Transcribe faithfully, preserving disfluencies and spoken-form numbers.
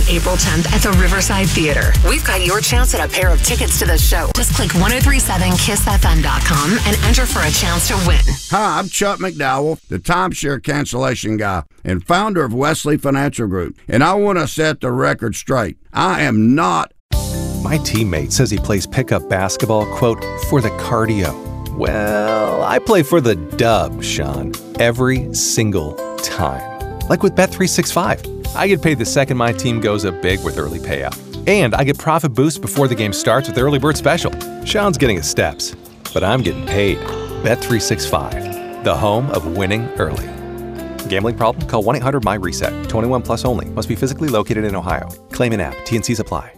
April tenth at the Riverside Theater. We've got your chance at a pair of tickets to the show. Just click ten thirty-seven kiss f m dot com and enter for a chance to win. Hi, I'm Chuck McDowell, the timeshare cancellation guy and founder of Wesley Financial Group. And I want to set the record straight. I am not. My teammate says he plays pickup basketball, quote, for the cardio. Well, I play for the dub, Sean, every single time. Like with Bet three sixty-five. I get paid the second my team goes up big with early payout. And I get profit boost before the game starts with the early bird special. Sean's getting his steps, but I'm getting paid. Bet three sixty-five, the home of winning early. Gambling problem? Call one eight hundred M Y RESET. twenty-one plus only. Must be physically located in Ohio. Claim in app. T and Cs apply.